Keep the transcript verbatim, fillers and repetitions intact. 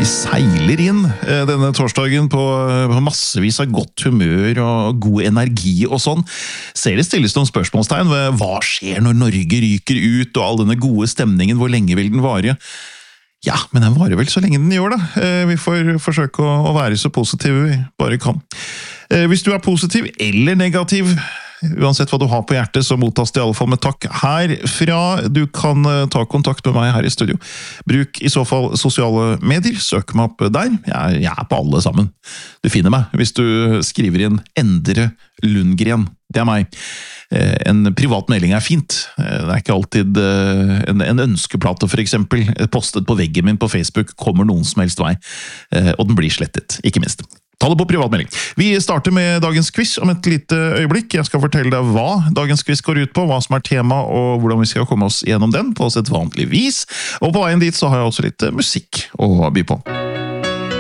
Vi seiler inn denne torsdagen på massevis av godt humør og god energi og sånn. Ser det stilles noen spørsmålstegn ved hva skjer når Norge ryker ut, og all denne gode stemningen, hvor lenge vil den vare? Ja, men den varer vel så lenge den gjør det. Vi får forsøke å være så positive vi bare kan. Hvis du er positiv eller negativ, uansett hva du har på hjertet, så mottas det i alle fall med takk herfra. Du kan ta kontakt med meg her i studio. Bruk i så fall sosiale medier, søk meg opp der. Jeg, jeg er på alle sammen. Du finner meg hvis du skriver inn Endre Lundgren. Det er meg. En privat melding er fint. Det er ikke alltid en, en ønskeplate, for eksempel, postet på veggen min på Facebook, kommer noen som helst vei. Og den blir slettet, ikke minst. Ta det på privatmelding. Vi starter med dagens quiz om et lite øyeblikk. Jeg skal fortelle deg hva dagens quiz går ut på, hva som er tema, og hvordan vi skal komme oss gjennom den på et vanlig vis. Og på veien dit så har jeg også litt musikk å by på.